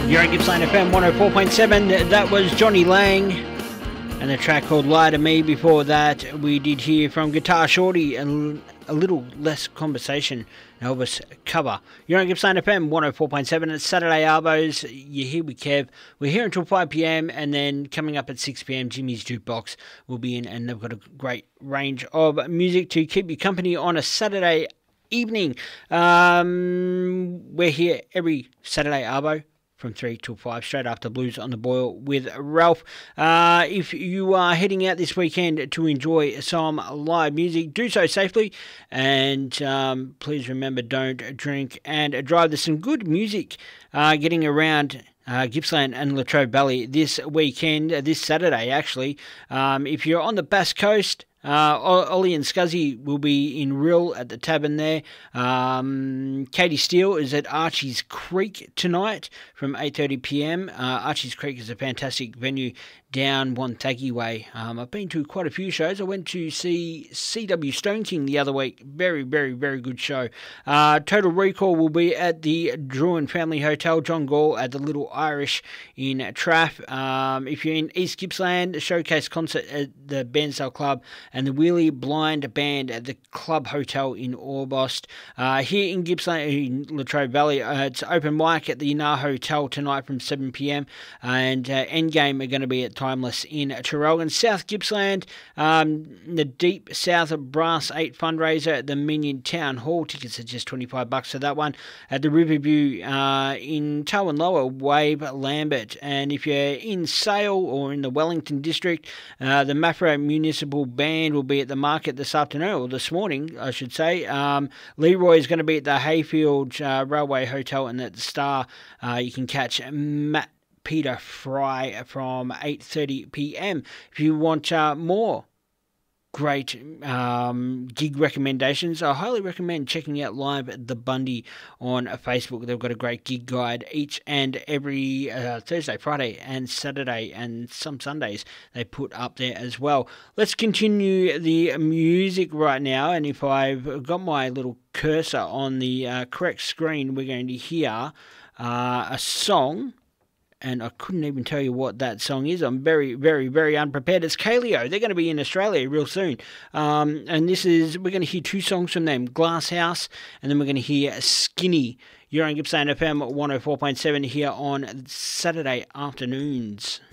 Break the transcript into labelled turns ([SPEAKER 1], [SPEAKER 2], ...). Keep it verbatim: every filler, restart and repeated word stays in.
[SPEAKER 1] You're at Gippsland F M one oh four point seven. That was Johnny Lang and the track called Lie to Me. Before that, we did hear from Guitar Shorty and A Little Less Conversation, Elvis cover. You're on Gippsland F M one oh four point seven. It's Saturday Arbos. You're here with Kev. We're here until five p.m. and then coming up at six p.m. Jimmy's Jukebox will be in, and they've got a great range of music to keep you company on a Saturday evening. Um, we're here every Saturday Arbo from three till five, straight after Blues on the Boil with Ralph. Uh, if you are heading out this weekend to enjoy some live music, do so safely. And um, please remember, don't drink and drive. There's some good music uh, getting around Uh, Gippsland and Latrobe Valley this weekend, uh, this Saturday actually. Um, if you're on the Bass Coast, uh, Ollie and Scuzzy will be in Rill at the tavern there. Um, Katie Steele is at Archie's Creek tonight from eight thirty p.m. Uh, Archie's Creek is a fantastic venue down Wonthaggi way. Um, I've been to quite a few shows. I went to see C W Stone King the other week. Very, very, very good show. Uh, Total Recall will be at the Druin Family Hotel. John Gall at the Little Irish in Traff. Um, if you're in East Gippsland, a showcase concert at the Bairnsdale Club and the Wheelie Blind Band at the Club Hotel in Orbost. Uh, here in Gippsland, in Latrobe Valley, uh, it's open mic at the Nar Hotel tonight from seven p.m. And uh, Endgame are going to be at Timeless in Traralgon. South Gippsland, um, the Deep South of Brass eight fundraiser at the Minion Town Hall. Tickets are just twenty-five bucks for that one. At the Riverview uh, in Tarwin-Lower, Wave Lambert. And if you're in Sale or in the Wellington district, uh, the Maffra Municipal Band will be at the market this afternoon, or this morning, I should say. Um, Leroy is going to be at the Hayfield uh, Railway Hotel, and at the Star, uh, you can catch Matt Peter Fry from eight thirty p.m. If you want uh, more great um, gig recommendations, I highly recommend checking out Live at the Bundy on Facebook. They've got a great gig guide each and every uh, Thursday, Friday and Saturday, and some Sundays they put up there as well. Let's continue the music right now, and if I've got my little cursor on the uh, correct screen, we're going to hear uh, a song. And I couldn't even tell you what that song is. I'm very, very, very unprepared. It's Kaleo. They're going to be in Australia real soon. Um, and this is, we're going to hear two songs from them, Glass House, and then we're going to hear Skinny. You're on Gippsland F M one oh four point seven here on Saturday afternoons.